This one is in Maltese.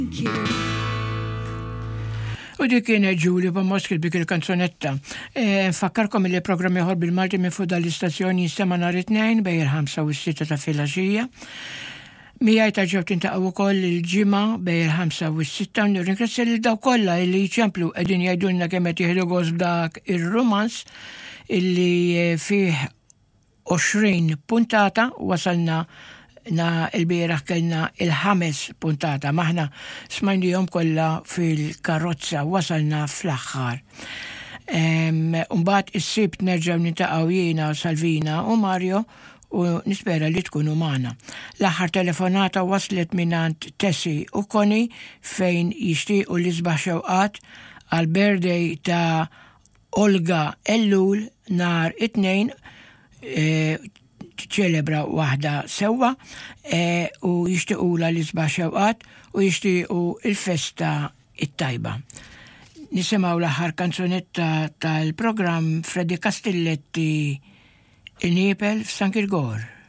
U dik kienet Ġuli Pomoski bik il-kanzonetta. Fakkarkom li programm ieħor bil-Malti minn fuq dal-istazzjoni jistema' nhar it-tnejn bejn il-5 u s-6 ta' filgħaxija. Mijaj tarġaw tintaqgħu wkoll il-ġimgħa bejn il-5 u s-6 u nirringrazzja lil daw kollha li jċemplu qegħdin jgħidulna kemm qed jieħdu gost b'dak ir-rumans illi fih 20 puntata wasalna il-bieraħ kellna il-5 puntata maħna smajnijom kollha fil-karozza wasalna fl-aħħar. Mbagħad is-sibt nerġgħu nintaqgħu jiena Salvina u Mario u nispera li tkunu magħna. L-aħħar telefonata waslet minant Tessi u Koni fejn jixtiequ l-isbaħ xewqat għal birthday ta' Olga Ellul nar it-tnejn ċelebra waħda sewwa u jixtiequla l-isbaħ xewqat u jixtiequ il-festa it-tajba. Nisimgħu l-aħħar kanzunetta tal-programm Freddy Castelletti Il-Niepel f'San Kilgore.